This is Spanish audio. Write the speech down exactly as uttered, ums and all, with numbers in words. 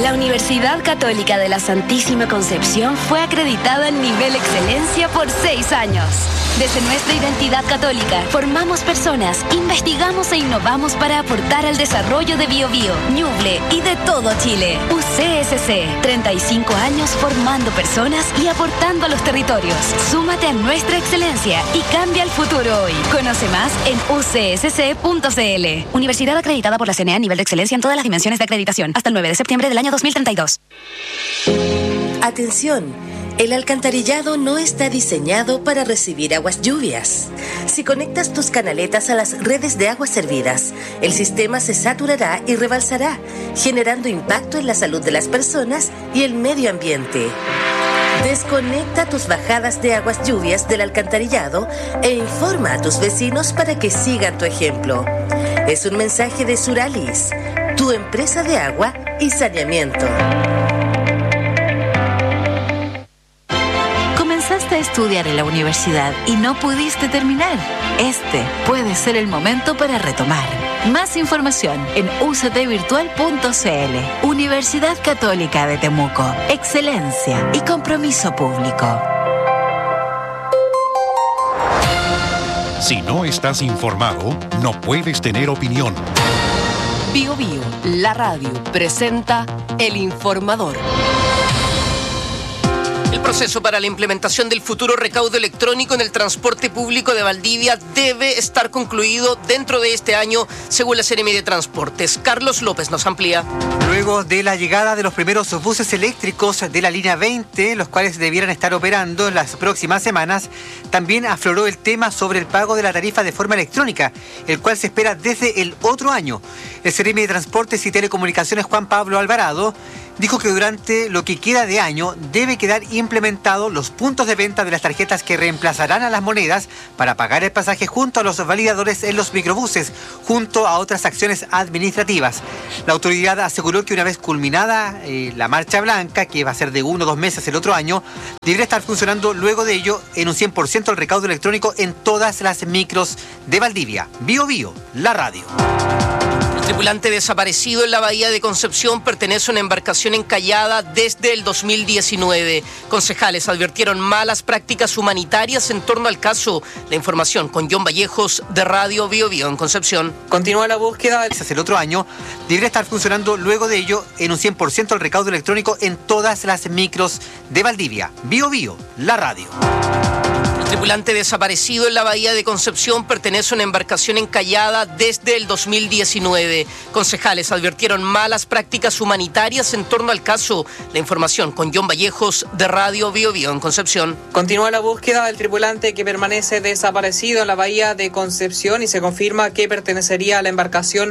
La Universidad Católica de la Santísima Concepción fue acreditada en nivel excelencia por seis años. Desde nuestra identidad católica, formamos personas, investigamos e innovamos para aportar al desarrollo de Biobío, Ñuble y de todo Chile. U C S C, treinta y cinco años formando personas y aportando a los territorios. Súmate a nuestra excelencia y cambia el futuro hoy. Conoce más en u c s c punto c l. Universidad acreditada por la C N E A a nivel de excelencia en todas las dimensiones de acreditación. Hasta el nueve de septiembre del año dos mil treinta y dos. Atención. El alcantarillado no está diseñado para recibir aguas lluvias. Si conectas tus canaletas a las redes de aguas servidas, el sistema se saturará y rebalsará, generando impacto en la salud de las personas y el medio ambiente. Desconecta tus bajadas de aguas lluvias del alcantarillado e informa a tus vecinos para que sigan tu ejemplo. Es un mensaje de Suralis, tu empresa de agua y saneamiento. Comenzaste a estudiar en la universidad y no pudiste terminar. Este puede ser el momento para retomar. Más información en u c t virtual punto c l. Universidad Católica de Temuco. Excelencia y compromiso público. Si no estás informado, no puedes tener opinión. Bio Bio, la radio, presenta El Informador. El proceso para la implementación del futuro recaudo electrónico en el transporte público de Valdivia debe estar concluido dentro de este año, según la Seremi de Transportes. Carlos López nos amplía. Luego de la llegada de los primeros buses eléctricos de la línea veinte, los cuales debieran estar operando en las próximas semanas, también afloró el tema sobre el pago de la tarifa de forma electrónica, el cual se espera desde el otro año. El Seremi de Transportes y Telecomunicaciones, Juan Pablo Alvarado, dijo que durante lo que queda de año debe quedar implementado los puntos de venta de las tarjetas que reemplazarán a las monedas para pagar el pasaje junto a los validadores en los microbuses, junto a otras acciones administrativas. La autoridad aseguró que una vez culminada eh, la marcha blanca, que va a ser de uno o dos meses el otro año, debería estar funcionando luego de ello en un cien por ciento el recaudo electrónico en todas las micros de Valdivia. Bio Bio, la radio. El tripulante desaparecido en la bahía de Concepción pertenece a una embarcación encallada desde el dos mil diecinueve. Concejales advirtieron malas prácticas humanitarias en torno al caso. La información con John Vallejos de Radio Bio Bio en Concepción. Continúa la búsqueda. El otro año debería estar funcionando luego de ello en un cien por ciento el recaudo electrónico en todas las micros de Valdivia. Bio Bio, la radio. El tripulante desaparecido en la bahía de Concepción pertenece a una embarcación encallada desde el dos mil diecinueve. Concejales advirtieron malas prácticas humanitarias en torno al caso. La información con John Vallejos de Radio Bio Bio en Concepción. Continúa la búsqueda del tripulante que permanece desaparecido en la bahía de Concepción y se confirma que pertenecería a la embarcación